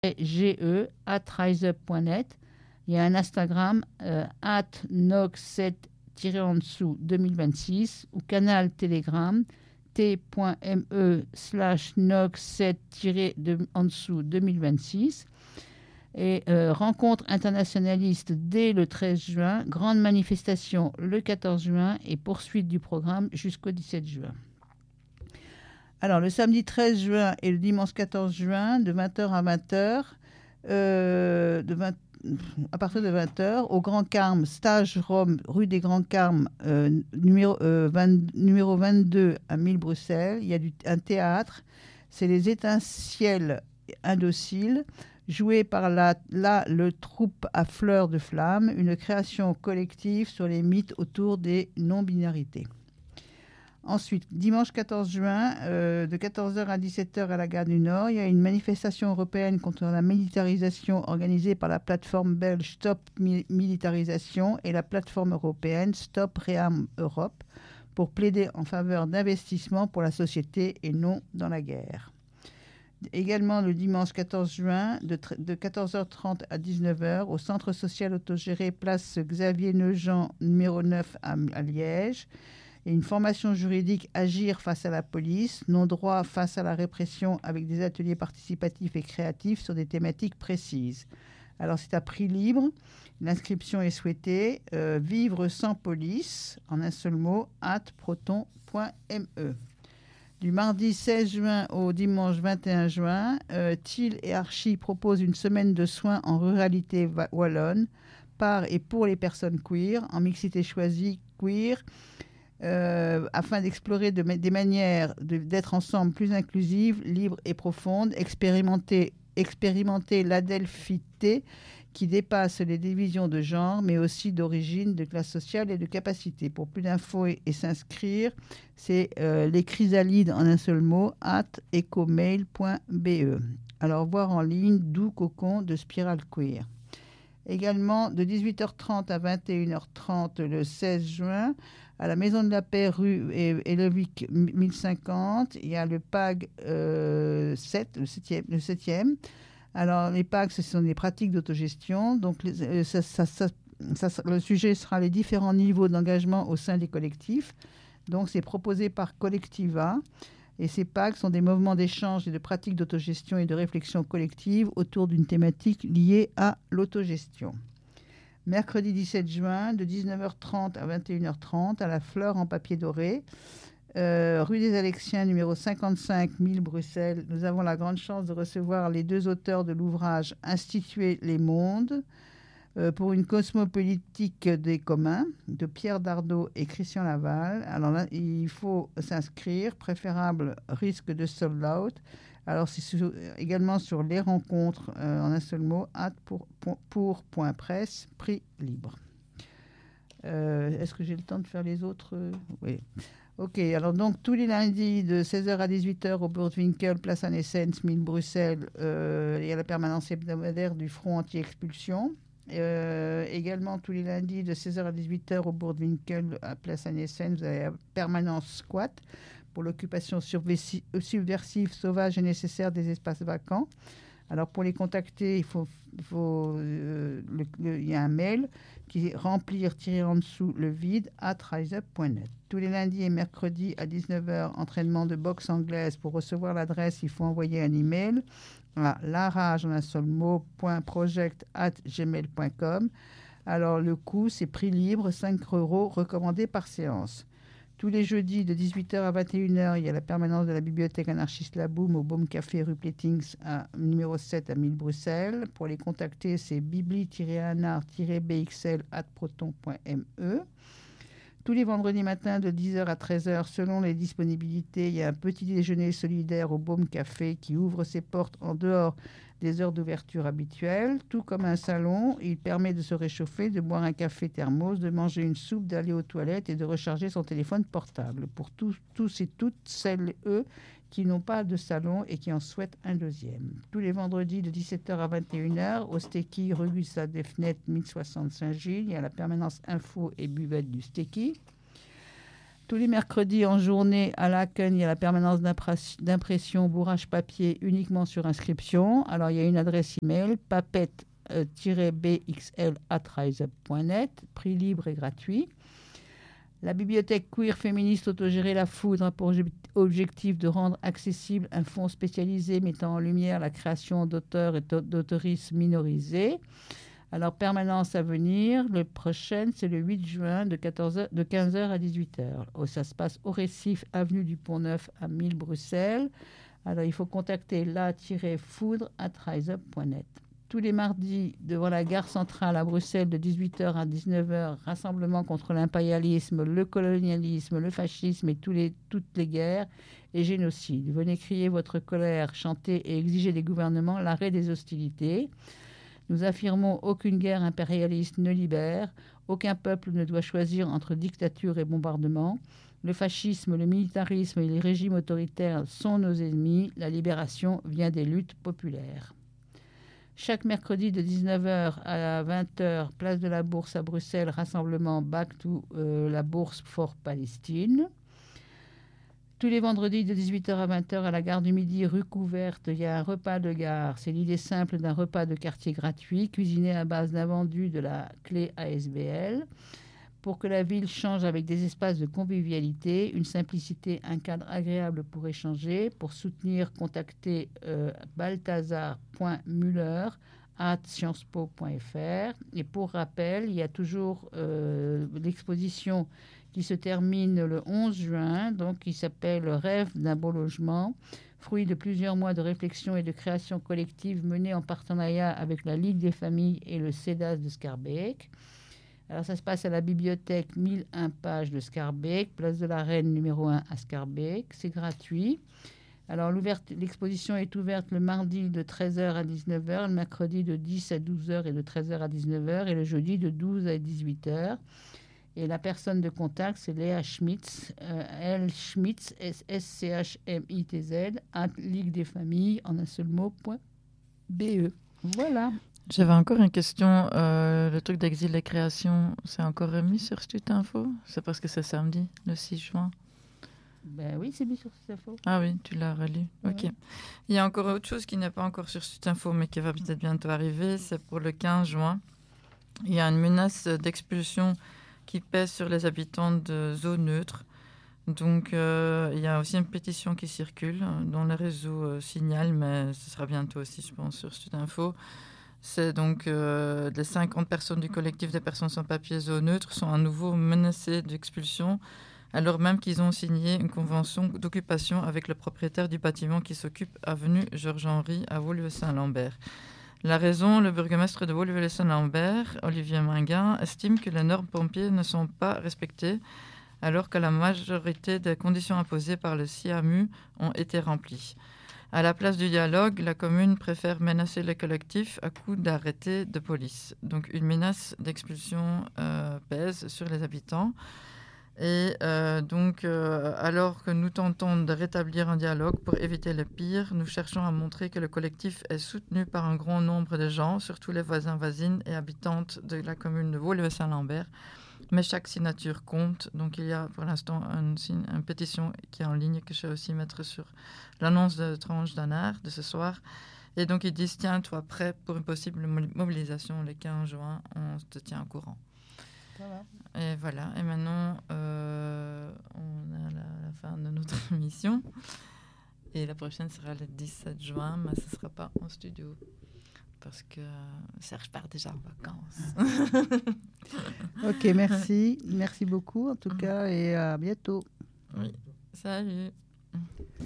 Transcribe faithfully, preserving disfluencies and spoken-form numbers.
G E at riseup point net. Il y a un Instagram euh, at nog sept en dessous deux mille vingt-six ou canal Telegram t.me slash nog sept en dessous deux mille vingt-six. Et euh, rencontre internationaliste dès le treize juin, grande manifestation le quatorze juin et poursuite du programme jusqu'au dix-sept juin. Alors, le samedi treize juin et le dimanche quatorze juin, de vingt heures à vingt heures, euh, de vingt, à partir de vingt heures, au Grand Carme, stage Rome, rue des Grands Carmes, euh, numéro, euh, vingt, numéro vingt-deux à mille Bruxelles. Il y a du, un théâtre, c'est les Étincelles indociles, joué par la, la le troupe à fleurs de flamme, une création collective sur les mythes autour des non-binarités. Ensuite, dimanche quatorze juin, euh, de quatorze heures à dix-sept heures à la gare du Nord, il y a une manifestation européenne contre la militarisation organisée par la plateforme belge Stop Militarisation et la plateforme européenne Stop Réarme Europe pour plaider en faveur d'investissements pour la société et non dans la guerre. Également le dimanche quatorze juin, de, de quatorze heures trente à dix-neuf heures, au centre social autogéré place Xavier Neujean, numéro neuf à, à Liège. Et une formation juridique Agir face à la police, non-droit face à la répression, avec des ateliers participatifs et créatifs sur des thématiques précises. Alors c'est à prix libre, l'inscription est souhaitée, euh, vivre sans police, en un seul mot, at proton point me. Du mardi seize juin au dimanche vingt et un juin, euh, Thiel et Archie proposent une semaine de soins en ruralité wallonne, par et pour les personnes queer, en mixité choisie queer, euh, afin d'explorer de, des manières de, d'être ensemble plus inclusives, libres et profondes, expérimenter, expérimenter l'adelphité qui dépasse les divisions de genre, mais aussi d'origine, de classe sociale et de capacité. Pour plus d'infos et, et s'inscrire, c'est euh, les chrysalides en un seul mot, at ecomail point be. Alors, voir en ligne Doux Cocon de Spiral Queer. Également, de dix-huit heures trente à vingt et une heures trente le seize juin, à la Maison de la Paix, rue Elovic mille cinquante, il y a le P A G euh, sept, le septième, le septième. Alors, les P A G, ce sont des pratiques d'autogestion. Donc, les, ça, ça, ça, ça, le sujet sera les différents niveaux d'engagement au sein des collectifs. Donc, c'est proposé par Collectiva. Et ces P A G sont des mouvements d'échange et de pratiques d'autogestion et de réflexion collective autour d'une thématique liée à l'autogestion. Mercredi dix-sept juin, de dix-neuf heures trente à vingt et une heures trente, à la Fleur en papier doré, Euh, rue des Alexiens, numéro cinquante-cinq mille Bruxelles. Nous avons la grande chance de recevoir les deux auteurs de l'ouvrage Instituer les mondes euh, pour une cosmopolitique des communs, de Pierre Dardot et Christian Laval. Alors là, il faut s'inscrire, préférable risque de sold out. Alors c'est sur, également sur les rencontres, euh, en un seul mot, at pour, pour, pour point presse, prix libre. Euh, est-ce que j'ai le temps de faire les autres? Oui. Ok, alors donc tous les lundis de seize heures à dix-huit heures au Bourdwinkel, place Anne-Essens, mille Bruxelles, euh, il y a la permanence hebdomadaire du Front anti-expulsion. Euh, également tous les lundis de seize heures à dix-huit heures au Bourdwinkel, à place Anne-Essens, vous avez la permanence squat pour l'occupation subversive, sauvage et nécessaire des espaces vacants. Alors pour les contacter, il faut, il faut euh, le, le, il y a un mail qui est remplir tirer en dessous le vide at riseup point net. Tous les lundis et mercredis à dix-neuf heures, entraînement de boxe anglaise. Pour recevoir l'adresse, il faut envoyer un email à larage en un seul mot point project at gmail point com. Alors le coût, c'est prix libre, cinq euros recommandé par séance. Tous les jeudis de dix-huit heures à vingt et une heures, il y a la permanence de la bibliothèque anarchiste La Boum au Baume Café rue Plétings à numéro sept à mille Bruxelles. Pour les contacter, c'est bibli-anar-b x l at proton point me. Tous les vendredis matins de dix heures à treize heures, selon les disponibilités, il y a un petit déjeuner solidaire au Baume Café qui ouvre ses portes en dehors des heures d'ouverture habituelles. Tout comme un salon, il permet de se réchauffer, de boire un café thermos, de manger une soupe, d'aller aux toilettes et de recharger son téléphone portable. Pour tous, tous et toutes celles et eux qui n'ont pas de salon et qui en souhaitent un deuxième. Tous les vendredis de dix-sept heures à vingt et une heures, au Stecky, rue Gustave Defnet, mille soixante Saint-Gilles, il y a la permanence info et buvette du Stecky. tous les mercredis en journée à Laken, il y a la permanence d'impression bourrage papier uniquement sur inscription. Alors, il y a une adresse email, papette-bxl arobase rise up point net, prix libre et gratuit. La bibliothèque queer féministe autogérée La Foudre a pour objectif de rendre accessible un fonds spécialisé mettant en lumière la création d'auteurs et d'auteuristes minorisés. Alors, permanence à venir, le prochain, c'est le huit juin de, quatorze heures, de quinze heures à dix-huit heures. Oh, ça se passe au Récif, avenue du Pont-Neuf à mille Bruxelles. Alors, il faut contacter la-foudre arobase rise up point net. Tous les mardis, devant la gare centrale à Bruxelles, de dix-huit heures à dix-neuf heures, rassemblement contre l'impérialisme, le colonialisme, le fascisme et tous les, toutes les guerres et génocides. Venez crier votre colère, chanter et exiger des gouvernements l'arrêt des hostilités. Nous affirmons aucune guerre impérialiste ne libère, aucun peuple ne doit choisir entre dictature et bombardement. Le fascisme, le militarisme et les régimes autoritaires sont nos ennemis. La libération vient des luttes populaires. Chaque mercredi de dix-neuf heures à vingt heures, place de la Bourse à Bruxelles, rassemblement Back to euh, la Bourse for Palestine. Tous les vendredis de dix-huit heures à vingt heures à la gare du Midi, rue Couverte, il y a un repas de gare. C'est l'idée simple d'un repas de quartier gratuit, cuisiné à base d'un vendu de la clé A S B L. Pour que la ville change avec des espaces de convivialité, une simplicité, un cadre agréable pour échanger. Pour soutenir, contactez euh, balthazar point muller arobase sciences po point f r. Et pour rappel, il y a toujours euh, l'exposition qui se termine le onze juin, donc qui s'appelle « Rêve d'un beau logement », fruit de plusieurs mois de réflexion et de création collective menée en partenariat avec la Ligue des familles et le CEDAS de Schaerbeek. Alors, ça se passe à la bibliothèque mille un pages de Schaerbeek, place de la Reine numéro un à Schaerbeek. C'est gratuit. Alors, l'exposition est ouverte le mardi de treize heures à dix-neuf heures, le mercredi de dix à douze heures et de treize heures à dix-neuf heures, et le jeudi de douze à dix-huit heures. Et la personne de contact, c'est Léa Schmitz, euh, L. Schmitz, S C H M I T Z, à Ligue des familles, en un seul mot, point B E. Voilà. J'avais encore une question. Euh, le truc d'Exil et Création, c'est encore remis sur Stutinfo ? C'est parce que c'est samedi, le six juin. Ben oui, c'est mis sur Stutinfo. Ah oui, tu l'as relu. Ouais. Ok. Il y a encore autre chose qui n'est pas encore sur Stutinfo, mais qui va peut-être bientôt arriver. C'est pour le quinze juin. Il y a une menace d'expulsion qui pèse sur les habitants de zones neutres. Donc, euh, il y a aussi une pétition qui circule dont le réseau euh, signale, mais ce sera bientôt aussi, je pense, sur Stutinfo. C'est donc euh, les cinquante personnes du collectif des personnes sans papier zone neutre sont à nouveau menacées d'expulsion, alors même qu'ils ont signé une convention d'occupation avec le propriétaire du bâtiment qui s'occupe avenue Georges-Henri à Woluwe-Saint-Lambert. La raison, le bourgmestre de Woluwe-Saint-Lambert, Olivier Minguin, estime que les normes pompiers ne sont pas respectées, alors que la majorité des conditions imposées par le C I A M U ont été remplies. À la place du dialogue, la commune préfère menacer le collectif à coups d'arrêtés de police. Donc une menace d'expulsion euh, pèse sur les habitants. Et euh, donc, euh, alors que nous tentons de rétablir un dialogue pour éviter le pire, nous cherchons à montrer que le collectif est soutenu par un grand nombre de gens, surtout les voisins, voisines et habitantes de la commune de Woluwe-Saint-Lambert. Mais chaque signature compte. Donc, il y a pour l'instant une, une pétition qui est en ligne que je vais aussi mettre sur l'annonce de Tranche d'Anard de ce soir. Et donc, ils disent, tiens-toi prêt pour une possible mobilisation le quinze juin. On te tient au courant. Voilà. Et voilà. Et maintenant, euh, on est à la, la fin de notre émission. Et la prochaine sera le dix-sept juin, mais ce ne sera pas en studio. Parce que Serge part déjà en vacances. Ok, merci. Merci beaucoup en tout cas et à bientôt. Oui, salut.